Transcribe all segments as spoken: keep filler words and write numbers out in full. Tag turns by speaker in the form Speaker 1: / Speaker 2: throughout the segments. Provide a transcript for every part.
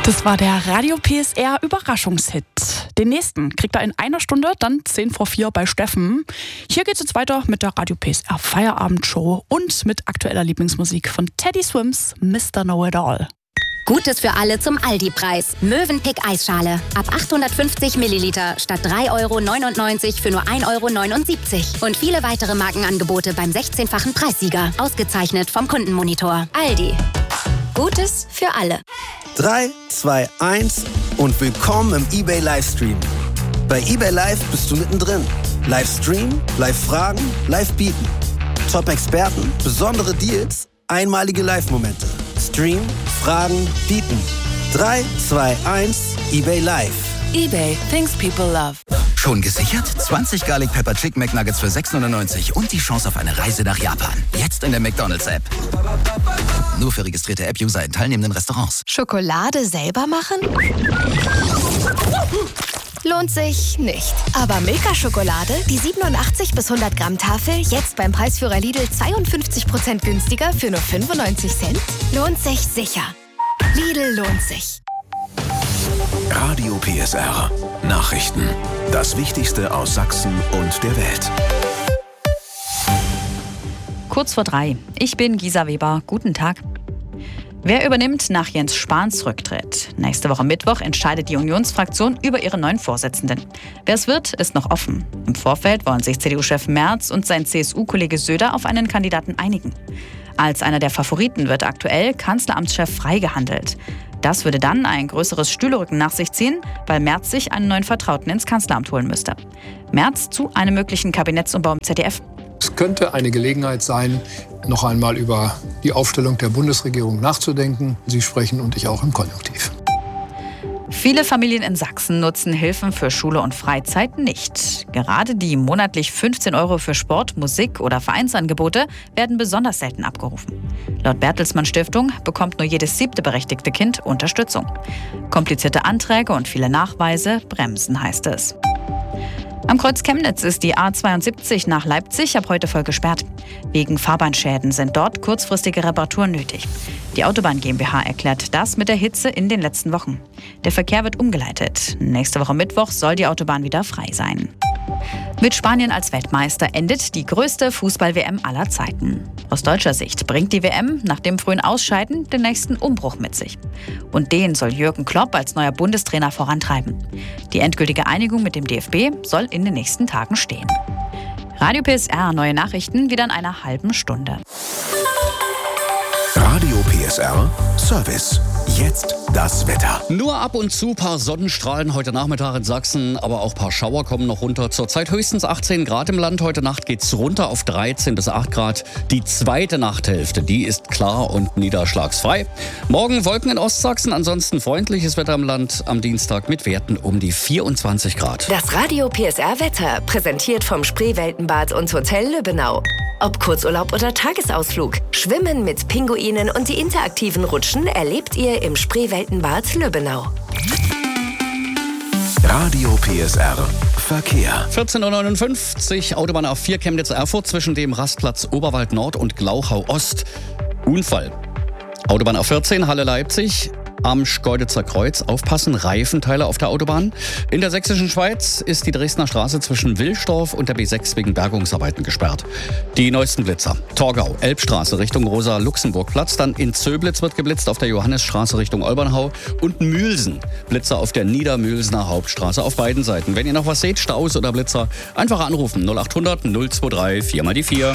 Speaker 1: Das war der Radio P S R Überraschungshit. Den nächsten kriegt er in einer Stunde, dann zehn vor vier bei Steffen. Hier geht's jetzt weiter mit der Radio P S R Feierabendshow und mit aktueller Lieblingsmusik von Teddy Swims, Mister Know-It-All.
Speaker 2: Gutes für alle zum Aldi-Preis. Mövenpick Eisschale. Ab achthundertfünfzig Milliliter statt drei Euro neunundneunzig für nur ein Euro neunundsiebzig. Und viele weitere Markenangebote beim sechzehnfachen Preissieger. Ausgezeichnet vom Kundenmonitor. Aldi. Gutes für alle.
Speaker 3: drei, zwei, eins und willkommen im eBay Livestream. Bei eBay Live bist du mittendrin. Livestream, Live-Fragen, Live-Bieten. Top-Experten, besondere Deals, einmalige Live-Momente. Stream, Fragen, Bieten. drei, zwei, eins, eBay Live.
Speaker 4: eBay, things people love.
Speaker 5: Schon gesichert? zwanzig Garlic Pepper Chicken McNuggets für sechs neunundneunzig und die Chance auf eine Reise nach Japan. Jetzt in der McDonald's-App. Nur für registrierte App-User in teilnehmenden Restaurants.
Speaker 6: Schokolade selber machen? Lohnt sich nicht. Aber Milka-Schokolade, die siebenundachtzig bis hundert Gramm Tafel, jetzt beim Preisführer Lidl zweiundfünfzig Prozent günstiger für nur fünfundneunzig Cent? Lohnt sich sicher. Lidl lohnt sich.
Speaker 7: Radio P S R. Nachrichten. Das Wichtigste aus Sachsen und der Welt.
Speaker 8: Kurz vor drei. Ich bin Gisa Weber. Guten Tag. Wer übernimmt nach Jens Spahns Rücktritt? Nächste Woche Mittwoch entscheidet die Unionsfraktion über ihren neuen Vorsitzenden. Wer es wird, ist noch offen. Im Vorfeld wollen sich C D U-Chef Merz und sein C S U-Kollege Söder auf einen Kandidaten einigen. Als einer der Favoriten wird aktuell Kanzleramtschef Frey gehandelt. Das würde dann ein größeres Stühlerücken nach sich ziehen, weil Merz sich einen neuen Vertrauten ins Kanzleramt holen müsste. Merz zu einem möglichen Kabinettsumbau im Z D F.
Speaker 9: Es könnte eine Gelegenheit sein, noch einmal über die Aufstellung der Bundesregierung nachzudenken. Sie sprechen und ich auch im Konjunktiv.
Speaker 8: Viele Familien in Sachsen nutzen Hilfen für Schule und Freizeit nicht. Gerade die monatlich fünfzehn Euro für Sport, Musik oder Vereinsangebote werden besonders selten abgerufen. Laut Bertelsmann Stiftung bekommt nur jedes siebte berechtigte Kind Unterstützung. Komplizierte Anträge und viele Nachweise bremsen, heißt es. Am Kreuz Chemnitz ist die A zweiundsiebzig nach Leipzig ab heute voll gesperrt. Wegen Fahrbahnschäden sind dort kurzfristige Reparaturen nötig. Die Autobahn GmbH erklärt das mit der Hitze in den letzten Wochen. Der Verkehr wird umgeleitet. Nächste Woche Mittwoch soll die Autobahn wieder frei sein. Mit Spanien als Weltmeister endet die größte Fußball-W M aller Zeiten. Aus deutscher Sicht bringt die W M nach dem frühen Ausscheiden den nächsten Umbruch mit sich. Und den soll Jürgen Klopp als neuer Bundestrainer vorantreiben. Die endgültige Einigung mit dem D F B soll in den nächsten Tagen stehen. Radio P S R, neue Nachrichten wieder in einer halben Stunde.
Speaker 7: Radio P S R Service. Jetzt das Wetter.
Speaker 10: Nur ab und zu paar Sonnenstrahlen heute Nachmittag in Sachsen, aber auch paar Schauer kommen noch runter. Zurzeit höchstens achtzehn Grad im Land. Heute Nacht geht's runter auf dreizehn bis acht Grad. Die zweite Nachthälfte, die ist klar und niederschlagsfrei. Morgen Wolken in Ostsachsen, ansonsten freundliches Wetter im Land. Am Dienstag mit Werten um die vierundzwanzig Grad.
Speaker 11: Das Radio P S R Wetter, präsentiert vom Spreeweltenbad und Hotel Lübbenau. Ob Kurzurlaub oder Tagesausflug, Schwimmen mit Pinguinen und die interaktiven Rutschen erlebt ihr im Spreeweltenbad Lübbenau.
Speaker 7: Radio P S R Verkehr.
Speaker 10: vierzehn Uhr neunundfünfzig, Autobahn A vier Chemnitz-Erfurt zwischen dem Rastplatz Oberwald Nord und Glauchau Ost. Unfall. Autobahn A vierzehn, Halle Leipzig. Am Schkeuditzer Kreuz aufpassen, Reifenteile auf der Autobahn. In der sächsischen Schweiz ist die Dresdner Straße zwischen Wilsdorf und der B sechs wegen Bergungsarbeiten gesperrt. Die neuesten Blitzer. Torgau, Elbstraße Richtung Rosa-Luxemburg-Platz. Dann in Zöblitz wird geblitzt auf der Johannisstraße Richtung Olbernhau. Und Mühlsen, Blitzer auf der Niedermühlsener Hauptstraße auf beiden Seiten. Wenn ihr noch was seht, Staus oder Blitzer, einfach anrufen. null acht hundert null zwei drei vier mal die vier.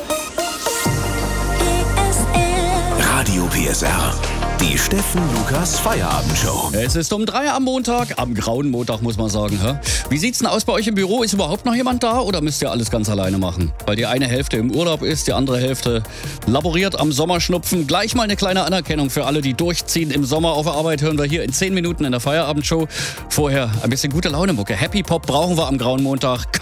Speaker 7: Radio P S R. Die Steffen Lukas Feierabendshow.
Speaker 10: Es ist um drei am Montag, am grauen Montag muss man sagen. Hä? Wie sieht's denn aus bei euch im Büro? Ist überhaupt noch jemand da oder müsst ihr alles ganz alleine machen? Weil die eine Hälfte im Urlaub ist, die andere Hälfte laboriert am Sommerschnupfen. Gleich mal eine kleine Anerkennung für alle, die durchziehen im Sommer auf der Arbeit, hören wir hier in zehn Minuten in der Feierabendshow. Vorher ein bisschen gute Laune-Mucke. Happy Pop brauchen wir am grauen Montag.